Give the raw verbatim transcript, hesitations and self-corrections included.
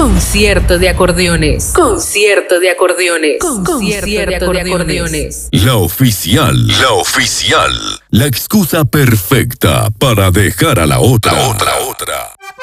Concierto de acordeones. Concierto de acordeones. Concierto de acordeones. La oficial. La oficial. La excusa perfecta para dejar a la otra. La otra, otra.